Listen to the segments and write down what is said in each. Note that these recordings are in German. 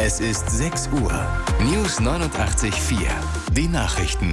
Es ist 6 Uhr. News 89.4. Die Nachrichten.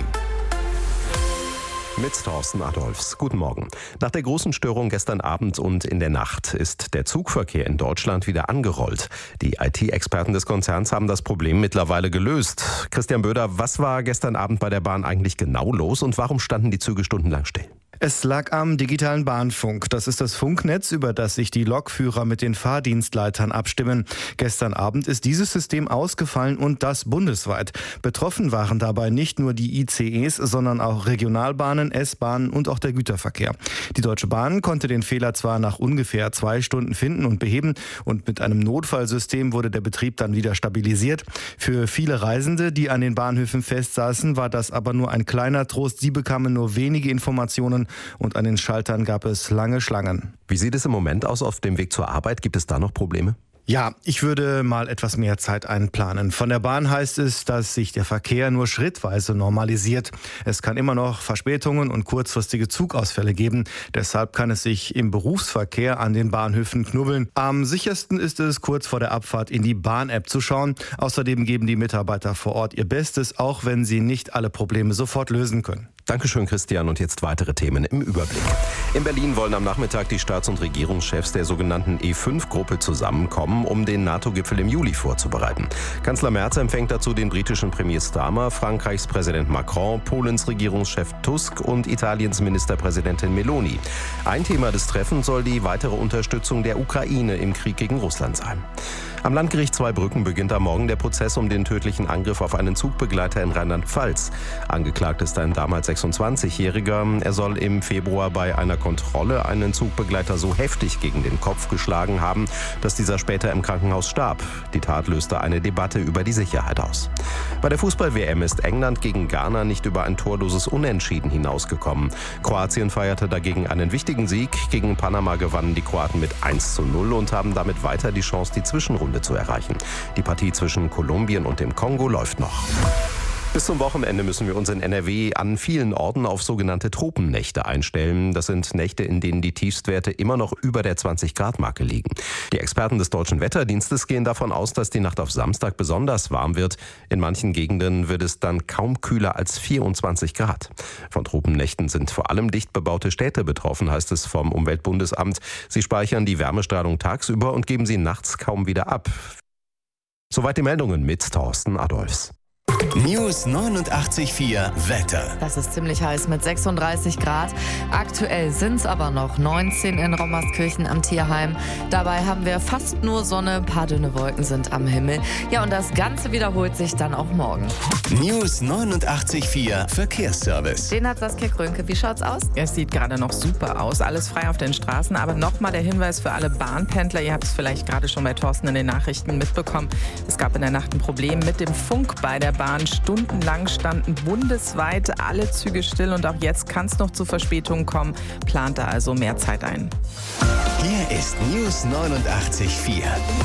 Mit Thorsten Adolfs. Guten Morgen. Nach der großen Störung gestern Abend und in der Nacht ist der Zugverkehr in Deutschland wieder angerollt. Die IT-Experten des Konzerns haben das Problem mittlerweile gelöst. Christian Böder, was war gestern Abend bei der Bahn eigentlich genau los und warum standen die Züge stundenlang still? Es lag am digitalen Bahnfunk. Das ist das Funknetz, über das sich die Lokführer mit den Fahrdienstleitern abstimmen. Gestern Abend ist dieses System ausgefallen und das bundesweit. Betroffen waren dabei nicht nur die ICEs, sondern auch Regionalbahnen, S-Bahnen und auch der Güterverkehr. Die Deutsche Bahn konnte den Fehler zwar nach ungefähr 2 Stunden finden und beheben und mit einem Notfallsystem wurde der Betrieb dann wieder stabilisiert. Für viele Reisende, die an den Bahnhöfen festsaßen, war das aber nur ein kleiner Trost. Sie bekamen nur wenige Informationen und an den Schaltern gab es lange Schlangen. Wie sieht es im Moment aus auf dem Weg zur Arbeit? Gibt es da noch Probleme? Ja, ich würde mal etwas mehr Zeit einplanen. Von der Bahn heißt es, dass sich der Verkehr nur schrittweise normalisiert. Es kann immer noch Verspätungen und kurzfristige Zugausfälle geben. Deshalb kann es sich im Berufsverkehr an den Bahnhöfen knubbeln. Am sichersten ist es, kurz vor der Abfahrt in die Bahn-App zu schauen. Außerdem geben die Mitarbeiter vor Ort ihr Bestes, auch wenn sie nicht alle Probleme sofort lösen können. Dankeschön, Christian. Und jetzt weitere Themen im Überblick. In Berlin wollen am Nachmittag die Staats- und Regierungschefs der sogenannten E5-Gruppe zusammenkommen, um den NATO-Gipfel im Juli vorzubereiten. Kanzler Merz empfängt dazu den britischen Premier Starmer, Frankreichs Präsident Macron, Polens Regierungschef Tusk und Italiens Ministerpräsidentin Meloni. Ein Thema des Treffens soll die weitere Unterstützung der Ukraine im Krieg gegen Russland sein. Am Landgericht Zweibrücken beginnt am Morgen der Prozess um den tödlichen Angriff auf einen Zugbegleiter in Rheinland-Pfalz. Angeklagt ist ein damals 26-Jähriger. Er soll im Februar bei einer Kontrolle einen Zugbegleiter so heftig gegen den Kopf geschlagen haben, dass dieser später im Krankenhaus starb. Die Tat löste eine Debatte über die Sicherheit aus. Bei der Fußball-WM ist England gegen Ghana nicht über ein torloses Unentschieden hinausgekommen. Kroatien feierte dagegen einen wichtigen Sieg. Gegen Panama gewannen die Kroaten mit 1:0 und haben damit weiter die Chance, die Zwischenrunde zu erreichen. Die Partie zwischen Kolumbien und dem Kongo läuft noch. Bis zum Wochenende müssen wir uns in NRW an vielen Orten auf sogenannte Tropennächte einstellen. Das sind Nächte, in denen die Tiefstwerte immer noch über der 20-Grad-Marke liegen. Die Experten des Deutschen Wetterdienstes gehen davon aus, dass die Nacht auf Samstag besonders warm wird. In manchen Gegenden wird es dann kaum kühler als 24 Grad. Von Tropennächten sind vor allem dicht bebaute Städte betroffen, heißt es vom Umweltbundesamt. Sie speichern die Wärmestrahlung tagsüber und geben sie nachts kaum wieder ab. Soweit die Meldungen mit Thorsten Adolfs. News 89.4 Wetter. Das ist ziemlich heiß mit 36 Grad. Aktuell sind es aber noch 19 in Rommerskirchen am Tierheim. Dabei haben wir fast nur Sonne, ein paar dünne Wolken sind am Himmel. Ja, und das Ganze wiederholt sich dann auch morgen. News 89.4 Verkehrsservice. Den hat Saskia Krönke. Wie schaut's aus? Es sieht gerade noch super aus, alles frei auf den Straßen. Aber nochmal der Hinweis für alle Bahnpendler. Ihr habt es vielleicht gerade schon bei Thorsten in den Nachrichten mitbekommen. Es gab in der Nacht ein Problem mit dem Funk bei der Bahn. Stundenlang standen bundesweit alle Züge still und auch jetzt kann es noch zu Verspätungen kommen. Plant da also mehr Zeit ein. Hier ist News 89.4.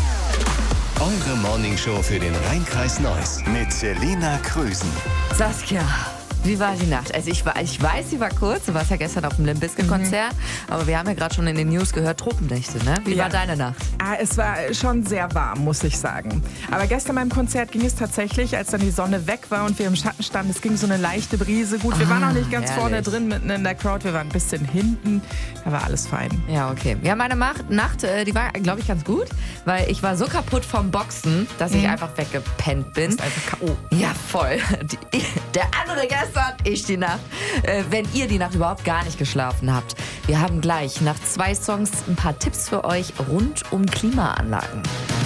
Eure Morningshow für den Rhein-Kreis Neuss mit Selina Krösen. Saskia, wie war die Nacht? Also ich weiß, sie war kurz. Du warst ja gestern auf dem Limp Bizkit-Konzert. Aber wir haben ja gerade schon in den News gehört, Tropennächte, ne? Wie war deine Nacht? Es war schon sehr warm, muss ich sagen. Aber gestern beim Konzert ging es tatsächlich, als dann die Sonne weg war und wir im Schatten standen, es ging so eine leichte Brise. Gut, wir waren auch nicht ganz vorne drin, mitten in der Crowd. Wir waren ein bisschen hinten. Da war alles fein. Ja, okay. Ja, meine Nacht, die war, glaube ich, ganz gut. Weil ich war so kaputt vom Boxen, dass ich einfach weggepennt bin. Ist einfach K.O. Ja, voll. Der andere gestern, ich die Nacht. Wenn ihr die Nacht überhaupt gar nicht geschlafen habt. Wir haben gleich nach 2 Songs ein paar Tipps für euch rund um Klimaanlagen.